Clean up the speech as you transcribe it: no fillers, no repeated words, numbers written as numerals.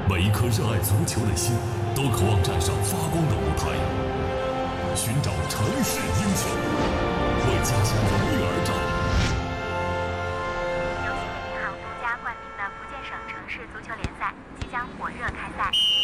每一颗热爱足球的心都渴望站上发光的舞台，寻找城市英雄，为家乡荣誉而战。 由新银行独家冠名的福建省城市足球联赛即将火热开赛。